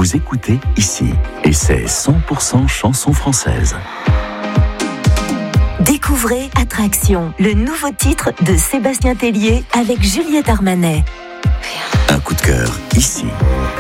vous écoutez ici. Et c'est 100% chansons françaises. Découvrez Attraction, le nouveau titre de Sébastien Tellier avec Juliette Armanet. Un coup de cœur ici.